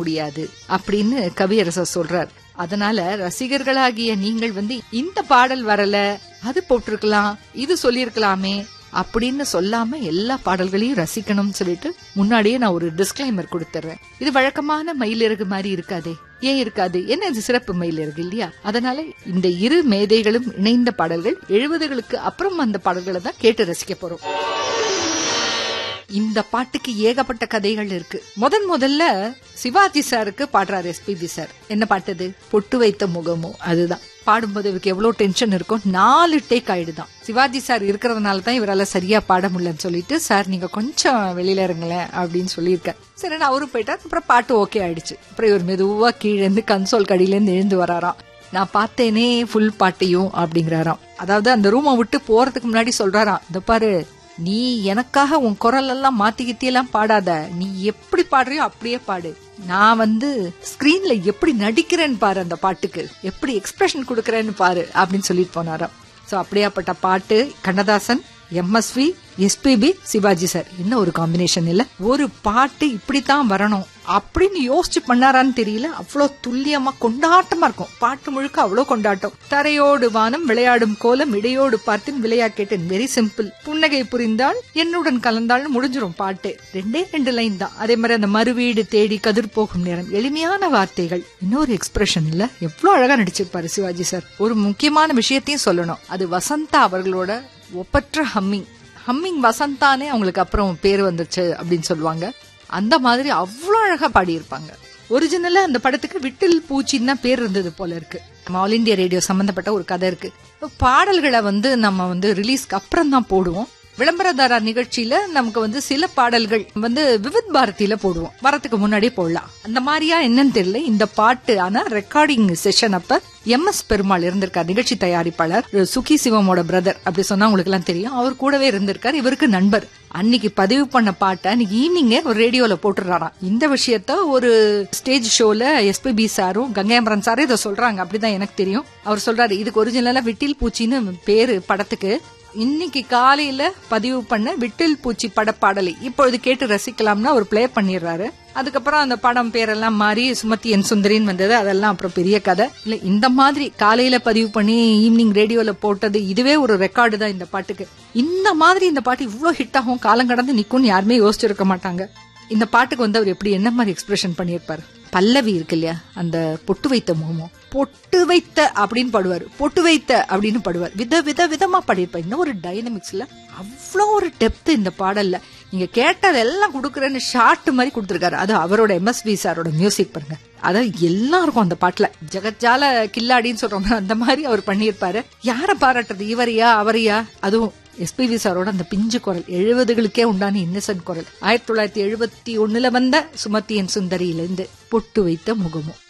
முடியாது அப்படின்னு கவியரசர் சொல்றார். அதனால ரசிகர்களாகிய நீங்கள் இந்த பாடல் வரல, அது போட்டிருக்கலாம், இது சொல்லிருக்கலாமே அப்படின்னு சொல்லாம எல்லா பாடல்களையும் ரசிக்கணும்னு சொல்லிட்டு முன்னாடியே நான் ஒரு டிஸ்க்ளைமர் கொடுத்துறேன். இது வழக்கமான மயிலிறகு மாதிரி இருக்காதே. ஏன் இருக்காது? என்ன இது சிறப்பு மயிலிறகு இல்லையா? அதனால இந்த இரு மேதைகளும் இணைந்த பாடல்கள் 70களுக்கு அப்புறம் அந்த பாடல்களை தான் கேட்டு ரசிக்க போறோம். இந்த பாட்டுக்கு ஏகப்பட்ட கதைகள் இருக்கு. முதல்ல சிவாஜி சாருக்கு பாடுறாரு எஸ்பிபி சார். என்ன பாட்டுது? பொட்டு வைத்த முகமோ. அதுதான் பாடும்போது இவருக்கு எவ்வளவு டென்ஷன் இருக்கும். 4 டேக் ஆயிடுதான். சிவாஜி சார் இருக்கிறதுனால தான் இவரால சரியா பாட முடியலன்னு சொல்லிட்டு, சார் நீங்க கொஞ்சம் வெளியில இருங்களேன் அப்படின்னு சொல்லியிருக்காரு. சரி, நான் அவரும் போயிட்டார். அப்புறம் பாட்டு ஓகே ஆயிடுச்சு. அப்புறம் இவர் மெதுவா கீழே இருந்து கன்சோல் கடியில இருந்து எழுந்து வராராம். நான் பார்த்தேனே ஃபுல் பாட்டையும் அப்படிங்கிறாராம். அதாவது அந்த ரூமை விட்டு போறதுக்கு முன்னாடி சொல்றாராம், இந்த பாரு, நீ எனக்காக உன் குரல் எல்லாம் மாத்திக்கிட்டெல்லாம் பாடாத, நீ எப்படி பாடுறியோ அப்படியே பாடு. நான் ஸ்கிரீன்ல எப்படி நடிக்கிறேன்னு பாரு, அந்த பாட்டுக்கு எப்படி எக்ஸ்பிரஷன் கொடுக்கறேன்னு பாரு அப்படின்னு சொல்லிட்டு போனாராம். சோ அப்படியாப்பட்ட பாட்டு Kannadasan, MSV, SPB, Sivaji sir. என்ன ஒரு காம்பினேஷன் இல்ல? ஒரு பாட்டு இப்படித்தான் வரணும் அப்படின்னு யோசிச்சு பண்ணாரான்னு தெரியல. அவ்வளவு துல்லியமா கொண்டாட்டமா இருக்கும். பாட்டு முழுக்க அவ்வளவு கொண்டாட்டம். தரையோடு வானம் விளையாடும் கோலம் இடையோடு பார்த்தேன் விளையா கேட்டேன். Very simple. புன்னகை புரிந்தாள் என்னுடன் கலந்தாள் முடிஞ்சிரும் பாட்டு. 2 லைன் தான். அதே மாதிரி அந்த மறுவீடு தேடி கதிர் போகும் நேரம். எளிமையான வார்த்தைகள். இன்னொரு எக்ஸ்பிரஷன் இல்ல? எவ்வளவு அழகா நடிச்சிருப்பாரு சிவாஜி சார். ஒரு முக்கியமான விஷயத்தையும் சொல்லணும். அது வசந்தா அவர்களோட ஒப்பற்ற ஹம்மிங் வசந்தானே அவங்களுக்கு அப்புறம் பேர் வந்துச்சு அப்படின்னு சொல்லுவாங்க. அந்த மாதிரி அவ்வளவு அழகா பாடியிருப்பாங்க. ஒரிஜினலா அந்த படத்துக்கு விட்டில் பூச்சின்னு பேர் இருந்தது போல இருக்கு. ஆல் இண்டியா ரேடியோ சம்பந்தப்பட்ட ஒரு கதை இருக்கு. பாடல்களை நம்ம ரிலீஸ்க்கு அப்புறம் தான் போடுவோம். விளம்பரதாரா நிகழ்ச்சியில நமக்கு சில பாடல்கள் விவித் பாரதியில போடுவோம். வரத்துக்கு முன்னாடியே போடலாம். அந்த மாதிரியா என்னன்னு தெரியல. இந்த பாட்டு ஆனா ரெக்கார்டிங் செஷன் அப்ப MS பெருமாள் இருந்திருக்கார். நிகழ்ச்சி தயாரிப்பாளர் சுகி சிவமோட பிரதர். அப்படி சொன்னா உங்களுக்கு எல்லாம் தெரியும். அவர் கூடவே இருந்திருக்காரு. இவருக்கு நண்பர். அன்னைக்கு பதிவு பண்ண பாட்டை அன்னைக்கு ஈவினிங்கே ஒரு ரேடியோல போட்டுறாராம். இந்த விஷயத்த ஒரு ஸ்டேஜ் ஷோல எஸ்பிபி சாரும் கங்கையமரன் சாரும் இதை சொல்றாங்க. அப்படிதான் எனக்கு தெரியும். அவர் சொல்றாரு, இதுக்கு ஒரிஜினலா விட்டில் பூச்சின்னு பேரு படத்துக்கு. இன்னைக்கு காலையில பதிவு பண்ண விட்டில் பூச்சி படப்பாடலை இப்பொழுது கேட்டு ரசிக்கலாம்னா அவர் பிளே பண்ணிடுறாரு. அதுக்கப்புறம் அந்த படம் பேரெல்லாம் மாறி சுமதி என் சுந்தரின்னு வந்தது. அதெல்லாம் அப்புறம் பெரிய கதை இல்ல. இந்த மாதிரி காலையில பதிவு பண்ணி ஈவினிங் ரேடியோல போட்டது இதுவே ஒரு ரெக்கார்டு தான் இந்த பாட்டுக்கு. இந்த மாதிரி இந்த பாட்டு இவ்வளவு ஹிட் ஆகும், காலம் கடந்து நிக்கும்னு யாருமே யோசிச்சிருக்க மாட்டாங்க. இந்த பாட்டுக்கு அவர் எப்படி என்ன மாதிரி எக்ஸ்பிரஷன் பண்ணிருப்பாரு. பல்லவி இருக்கு இல்லையா, அந்த பொட்டு வைத்த முகமோ, பொட்டு வைத்த அப்படின்னு பாடுவார், பொட்டு வைத்த அப்படின்னு பாடுவார். விதமா பாடியிருப்பார். இன்னும் ஒரு டைனமிக்ஸ்ல அவ்வளோ ஒரு டெப்த் இந்த பாடல்ல. நீங்க கேட்டதெல்லாம் கொடுக்குறேன்னு ஷார்ட் மாதிரி கொடுத்துருக்காரு. அது அவரோட MSV சாரோட மியூசிக் பாருங்க. அதாவது எல்லாருக்கும் அந்த பாட்டுல ஜெகஜால கில்லாடின்னு சொல்றோம், அந்த மாதிரி அவர் பண்ணியிருப்பாரு. யார பாராட்டுறது, இவரையா அவரையா? அதுவும் எஸ்பிபி சாரோட அந்த பிஞ்சு குரல், 70களுக்கே உண்டான இன்னசென்ட் குரல். 1971 வந்த சுமதி என் சுந்தரியிலிருந்து பொட்டு வைத்த முகமும்.